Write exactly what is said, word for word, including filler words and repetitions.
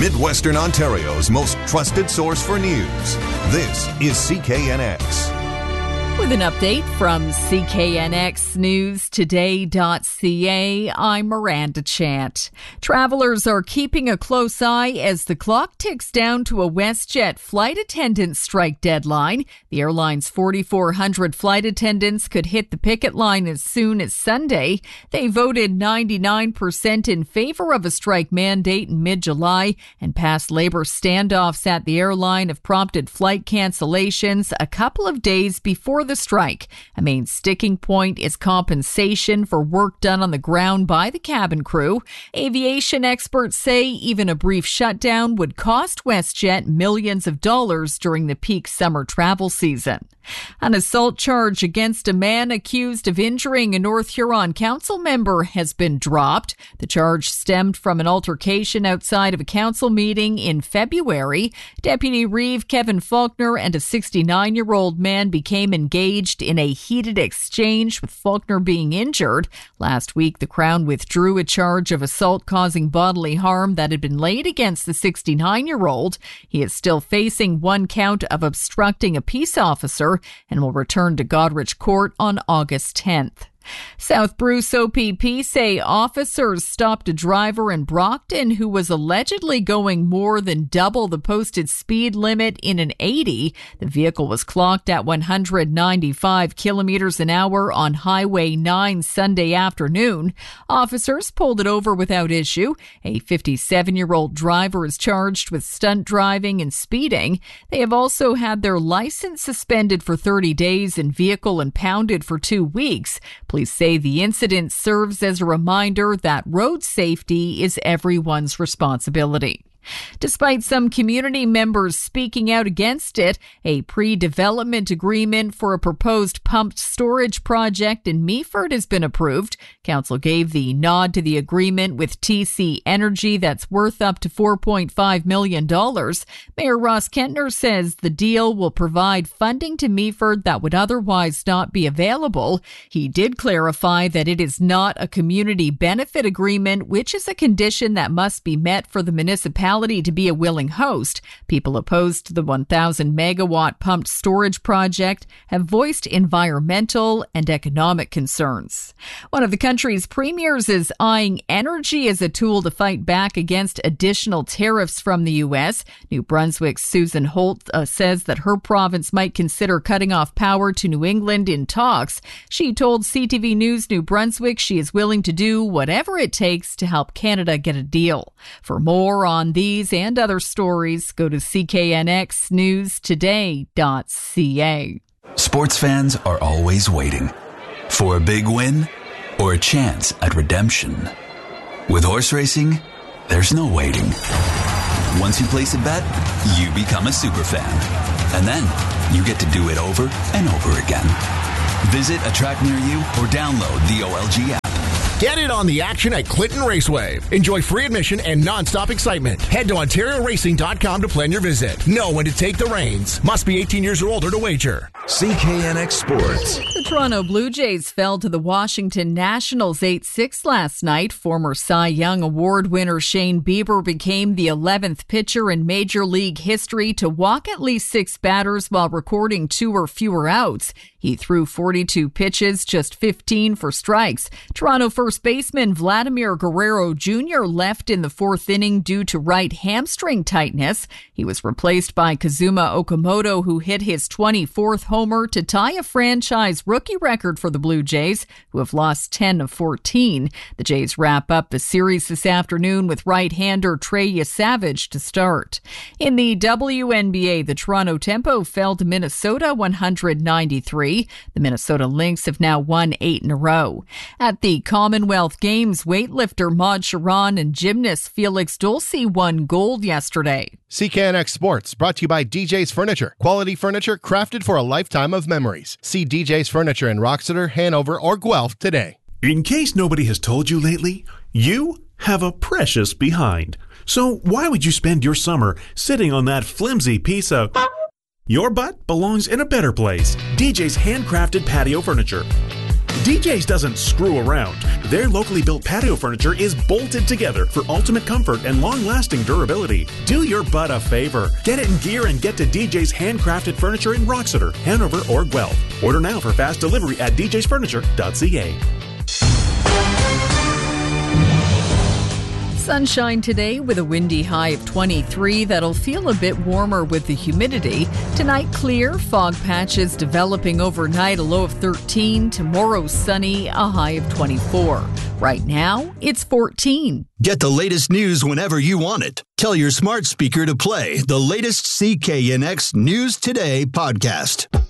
Midwestern Ontario's most trusted source for news. This is C K N X. With an update from C K N X News Today dot C A, I'm Miranda Chant. Travelers are keeping a close eye as the clock ticks down to a WestJet flight attendant strike deadline. The airline's forty-four hundred flight attendants could hit the picket line as soon as Sunday. They voted ninety-nine percent in favor of a strike mandate in mid-July, and past labor standoffs at the airline have prompted flight cancellations a couple of days before the strike. A main sticking point is compensation for work done on the ground by the cabin crew. Aviation experts say even a brief shutdown would cost WestJet millions of dollars during the peak summer travel season. An assault charge against a man accused of injuring a North Huron council member has been dropped. The charge stemmed from an altercation outside of a council meeting in February. Deputy Reeve Kevin Faulkner and a sixty-nine-year-old man became engaged in a heated exchange, with Faulkner being injured. Last week, the Crown withdrew a charge of assault causing bodily harm that had been laid against the sixty-nine-year-old. He is still facing one count of obstructing a peace officer and will return to Goderich Court on August tenth. South Bruce O P P say officers stopped a driver in Brockton who was allegedly going more than double the posted speed limit in an eighty. The vehicle was clocked at one hundred ninety-five kilometers an hour on Highway nine Sunday afternoon. Officers pulled it over without issue. A fifty-seven-year-old driver is charged with stunt driving and speeding. They have also had their license suspended for thirty days and vehicle impounded for two weeks. Police say the incident serves as a reminder that road safety is everyone's responsibility. Despite some community members speaking out against it, a pre-development agreement for a proposed pumped storage project in Meaford has been approved. Council gave the nod to the agreement with T C Energy that's worth up to four point five million dollars. Mayor Ross Kentner says the deal will provide funding to Meaford that would otherwise not be available. He did clarify that it is not a community benefit agreement, which is a condition that must be met for the municipality to be a willing host. People opposed to the one thousand megawatt pumped storage project have voiced environmental and economic concerns. One of the country's premiers is eyeing energy as a tool to fight back against additional tariffs from the U S. New Brunswick's Susan Holt uh, says that her province might consider cutting off power to New England in talks. She told C T V News New Brunswick she is willing to do whatever it takes to help Canada get a deal. For more on the These and other stories, go to C K N X News Today dot C A. Sports fans are always waiting for a big win or a chance at redemption. With horse racing, there's no waiting. Once you place a bet, you become a super fan. And then you get to do it over and over again. Visit a track near you or download the O L G app. Get in on the action at Clinton Raceway. Enjoy free admission and non-stop excitement. Head to Ontario Racing dot com to plan your visit. Know when to take the reins. Must be eighteen years or older to wager. C K N X Sports. The Toronto Blue Jays fell to the Washington Nationals eight six last night. Former Cy Young Award winner Shane Bieber became the eleventh pitcher in Major League history to walk at least six batters while recording two or fewer outs. He threw forty-two pitches, just fifteen for strikes. Toronto first baseman Vladimir Guerrero Junior left in the fourth inning due to right hamstring tightness. He was replaced by Kazuma Okamoto, who hit his twenty-fourth homer to tie a franchise rookie record for the Blue Jays, who have lost ten of fourteen. The Jays wrap up the series this afternoon with right-hander Trey Yesavage to start. In the W N B A, the Toronto Tempo fell to Minnesota one hundred ninety-three. The Minnesota Lynx have now won eight in a row. At the Commonwealth Games, weightlifter Maud Sharon and gymnast Felix Dulce won gold yesterday. C K N X Sports, brought to you by D J's Furniture. Quality furniture crafted for a lifetime of memories. See D J's Furniture in Roxeter, Hanover, or Guelph today. In case nobody has told you lately, you have a precious behind. So why would you spend your summer sitting on that flimsy piece of... Your butt belongs in a better place. D J's handcrafted patio furniture. D J's doesn't screw around. Their locally built patio furniture is bolted together for ultimate comfort and long-lasting durability. Do your butt a favor. Get it in gear and get to D J's handcrafted furniture in Roxeter, Hanover, or Guelph. Order now for fast delivery at d js furniture dot c a. Sunshine today with a windy high of twenty-three. That'll feel a bit warmer with the humidity. Tonight, clear. Fog patches developing overnight, a low of thirteen. Tomorrow, sunny, a high of twenty-four. Right now, it's fourteen. Get the latest news whenever you want it. Tell your smart speaker to play the latest C K N X News Today podcast.